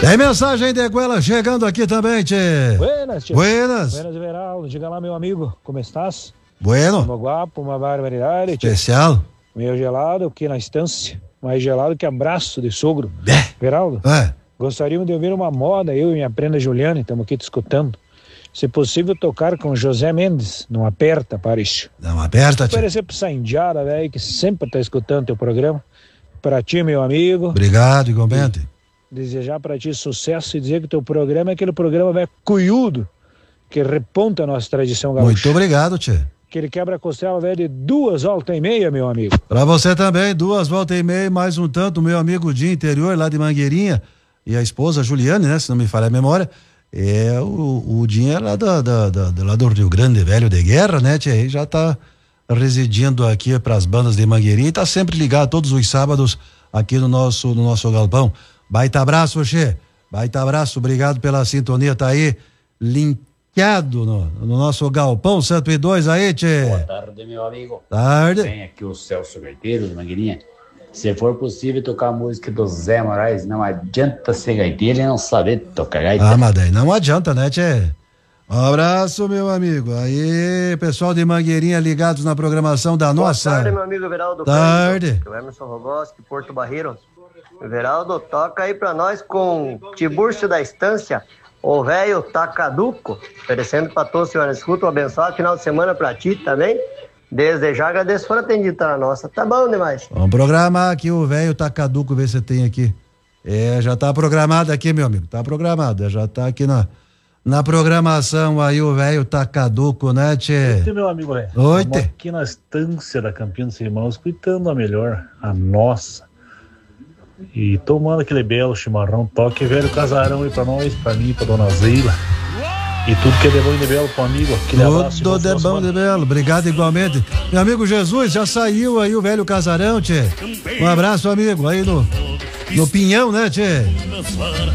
Tem mensagem de Guela chegando aqui também, tchê. Buenas, tchê. Buenas. Buenas, Everaldo. Diga lá, meu amigo, como estás? Bueno. Uma guapo, uma barbaridade, tchê. Especial. Meio gelado aqui na estância. Mais gelado que abraço de sogro. Everaldo, gostaríamos de ouvir uma moda, eu e minha prenda Juliane, estamos aqui te escutando. Se possível, tocar com José Mendes. Não aperta, Paris. Não aperta, tchê. Parecer pra essa indiada, velho, que sempre tá escutando teu programa. Pra ti, meu amigo. Obrigado, igualmente. Desejar pra ti sucesso e dizer que teu programa é aquele programa velho cuiudo que reponta a nossa tradição gaúcha. Muito obrigado, tchê. Que ele quebra a costela velho de 2,5 voltas, meu amigo. Pra você também, 2,5 voltas, mais um tanto, meu amigo Dinho Interior, lá de Mangueirinha, e a esposa Juliane, né, se não me falha a memória. O Dinho é lá lá do Rio Grande, velho de guerra, né, tchê? Aí já tá residindo aqui pras bandas de Mangueirinha e tá sempre ligado todos os sábados aqui no nosso galpão. Baita abraço, Xê. Baita abraço, obrigado pela sintonia, tá aí linkado no nosso galpão 102 aí, Tchê. Boa tarde, meu amigo. Tarde. Vem aqui o Celso Gaiteiro de Mangueirinha. Se for possível tocar a música do Zé Moraes, não adianta ser gaiteiro e não saber tocar gaita. Ah, mas daí não adianta, né, Tchê? Um abraço, meu amigo. Aí, pessoal de Mangueirinha ligados na programação da nossa. Boa tarde, meu amigo Everaldo. Tarde. O Emerson Rogoski, Porto Barreiro. Everaldo, toca aí pra nós com Tiburcio da Estância, o velho Tacaduco, oferecendo pra todos os senhores. Escuta, um abençoado final de semana pra ti também. Desde já agradeço por atender a nossa. Tá bom demais. Vamos programar aqui o velho Tacaduco, ver se tem aqui. Já tá programado aqui, meu amigo. Tá programado, já tá aqui na programação aí o velho Tacaduco, né, tchê? Oi, meu amigo, Oi, estamos aqui na estância da Campinas Irmãos, escutando a melhor, a nossa. E tomando aquele belo chimarrão, toque velho casarão aí pra nós, pra mim, pra dona Zeila. E tudo que é de bom e de belo pro amigo. Aquele abraço. Tudo de bom e de belo, obrigado igualmente. Meu amigo Jesus, já saiu aí o velho casarão, tchê. Um abraço, amigo, aí no Pinhão, né, tchê?